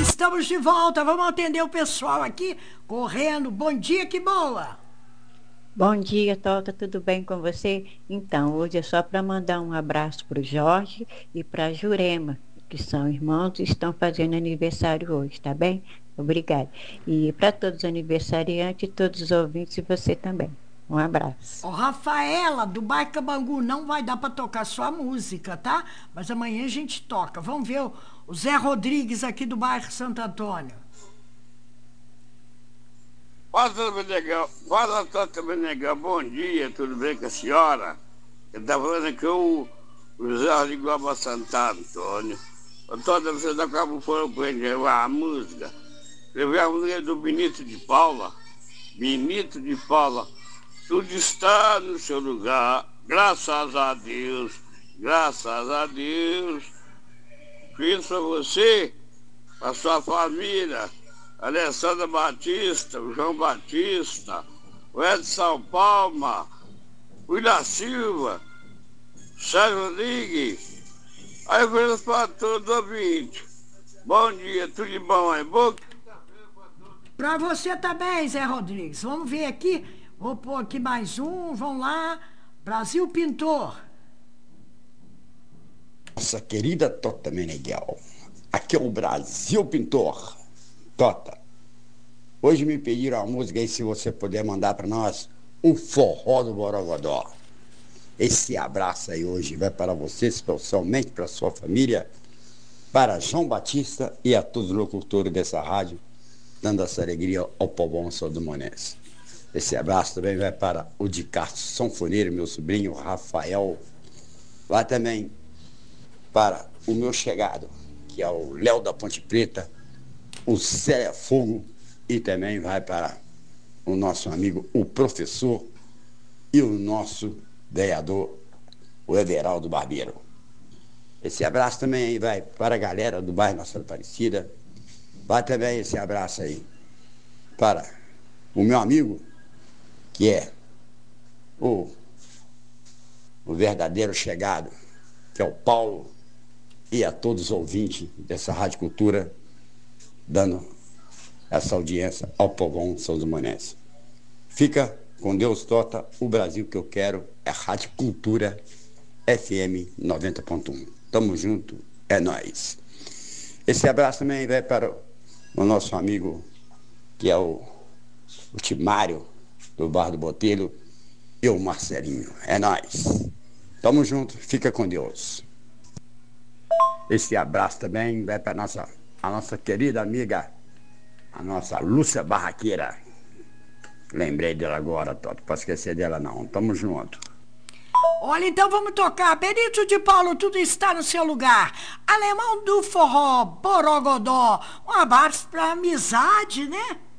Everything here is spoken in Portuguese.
Estamos de volta, vamos atender o pessoal aqui, correndo. Bom dia, que boa! Bom dia, Tota, tudo bem com você? Então, hoje é só para mandar um abraço para o Jorge e para a Jurema, que são irmãos e estão fazendo aniversário hoje, tá bem? Obrigada. E para todos os aniversariantes, todos os ouvintes e você também. Um abraço. Ó, Rafaela, do bairro Cabangu, não vai dar para tocar sua música, tá? Mas amanhã a gente toca. Vamos ver o Zé Rodrigues aqui do bairro Santo Antônio. Fala, Tota Meneghel, bom dia, tudo bem com a senhora? Eu estava falando aqui o Zé de Guaba Santo Antônio. Toda você da Cabo Foram com a música. Escreveu a música do Benito de Paula. Benito de Paula, tudo está no seu lugar, graças a Deus, graças a Deus. Fiz para você, para sua família, Alessandra Batista, o João Batista, o Edson Palma, o da Silva, Sérgio Rodrigues. Aí eu fiz para todos os ouvintes. Bom dia, tudo de bom aí? Para você também, Zé Rodrigues. Vamos ver aqui. Vou pôr aqui mais um. Vamos lá. Brasil Pintor. Nossa querida Tota Meneghel, aqui é o Brasil Pintor. Tota, hoje me pediram a música aí, se você puder mandar para nós, o Forró do Borogodó. Esse abraço aí hoje vai para você, especialmente para sua família, para João Batista e a todos os locutores dessa rádio, dando essa alegria ao povão salmodense. Esse abraço também vai para o de Castro Sanfoneiro, meu sobrinho Rafael. Vai também para o meu chegado, que é o Léo da Ponte Preta, o Zé Fogo, e também vai para o nosso amigo, o professor, e o nosso vereador, o Everaldo Barbeiro. Esse abraço também vai para a galera do bairro Nossa Aparecida. Vai também esse abraço aí para o meu amigo, que é o verdadeiro chegado, que é o Paulo, e a todos os ouvintes dessa Rádio Cultura, dando essa audiência ao povão salmodense. Fica com Deus, Tota. O Brasil que eu quero é Rádio Cultura FM 90.1. Tamo junto, é nóis. Esse abraço também vai para o nosso amigo, que é o Timário, do Bar do Botelho, e o Marcelinho. É nóis. Tamo junto, fica com Deus. Esse abraço também vai para a nossa querida amiga, a nossa Lúcia Barraqueira. Lembrei dela agora, Toto, não posso esquecer dela não. Tamo junto. Olha, então vamos tocar. Benito de Paulo, tudo está no seu lugar. Alemão do Forró, Borogodó. Um abraço pra amizade, né?